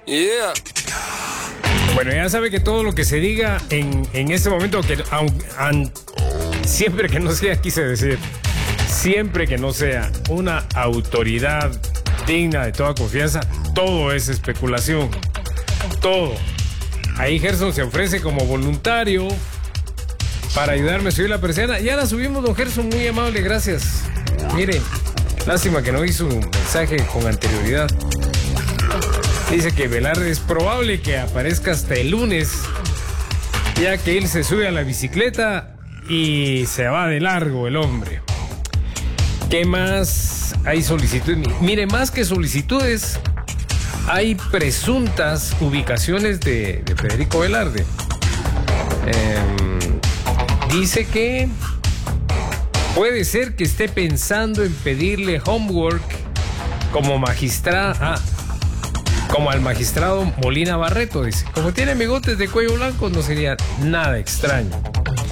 Yeah. Bueno, ya sabe que todo lo que se diga en este momento, que siempre que no sea, quise decir, siempre que no sea una autoridad digna de toda confianza, todo es especulación. Todo. Ahí Gerson se ofrece como voluntario para ayudarme a subir la persiana. Ya la subimos, don Gerson, muy amable, gracias. Mire, lástima que no hizo un mensaje con anterioridad. Dice que Velarde es probable que aparezca hasta el lunes, ya que él se sube a la bicicleta y se va de largo el hombre. ¿Qué más hay solicitudes? Mire, más que solicitudes, hay presuntas ubicaciones de Federico Velarde. Dice que puede ser que esté pensando en pedirle homework como como al magistrado Molina Barreto, dice. Como tiene bigotes de cuello blanco, no sería nada extraño.